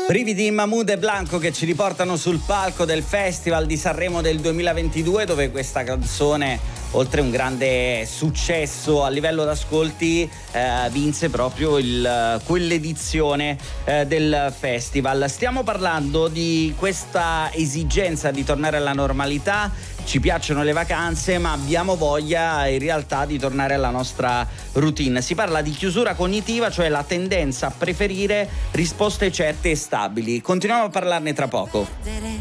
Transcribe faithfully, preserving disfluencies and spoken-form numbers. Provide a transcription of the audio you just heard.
Brividi, Mahmood e Blanco che ci riportano sul palco del Festival di Sanremo del duemilaventidue, dove questa canzone, oltre un grande successo a livello d'ascolti, eh, vinse proprio il, quell'edizione eh, del festival. Stiamo parlando di questa esigenza di tornare alla normalità. Ci piacciono le vacanze, ma abbiamo voglia in realtà di tornare alla nostra routine. Si parla di chiusura cognitiva, cioè la tendenza a preferire risposte certe e stabili. Continuiamo a parlarne tra poco.